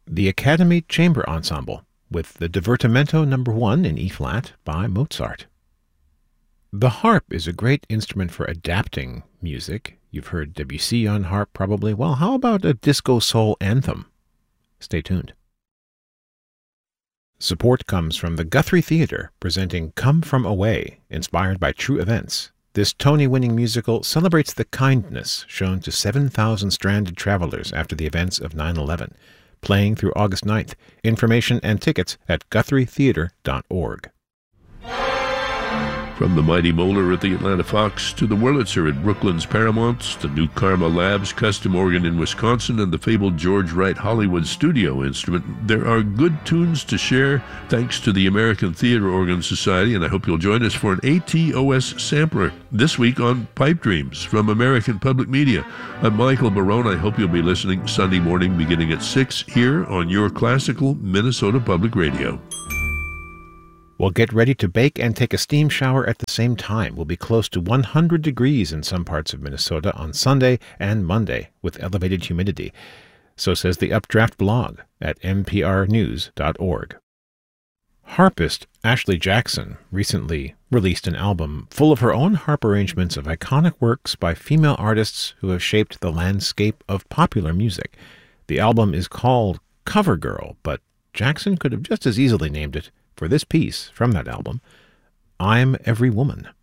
the Academy Chamber Ensemble with the Divertimento No. 1 in E-flat by Mozart. The harp is a great instrument for adapting music. You've heard Debussy on harp probably. Well, how about a disco soul anthem? Stay tuned. Support comes from the Guthrie Theatre, presenting Come From Away, inspired by true events. This Tony-winning musical celebrates the kindness shown to 7,000 stranded travelers after the events of 9/11, playing through August 9th. Information and tickets at GuthrieTheatre.org. From the Mighty Moeller at the Atlanta Fox to the Wurlitzer at Brooklyn's Paramount, the new Karma Labs custom organ in Wisconsin, and the fabled George Wright Hollywood studio instrument, there are good tunes to share thanks to the American Theater Organ Society, and I hope you'll join us for an ATOS sampler this week on Pipe Dreams from American Public Media. I'm Michael Barone. I hope you'll be listening Sunday morning beginning at 6 here on your classical Minnesota Public Radio. Well, get ready to bake and take a steam shower at the same time. We'll be close to 100 degrees in some parts of Minnesota on Sunday and Monday with elevated humidity. So says the Updraft blog at mprnews.org. Harpist Ashley Jackson recently released an album full of her own harp arrangements of iconic works by female artists who have shaped the landscape of popular music. The album is called Cover Girl, but Jackson could have just as easily named it, for this piece from that album, I'm Every Woman.